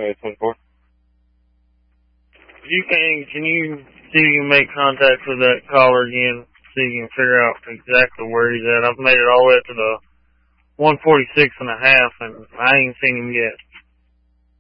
24. Can you see if you can make contact with that caller again? See if you can figure out exactly where he's at. I've made it all the way up to the 146 and a half, and I ain't seen him yet.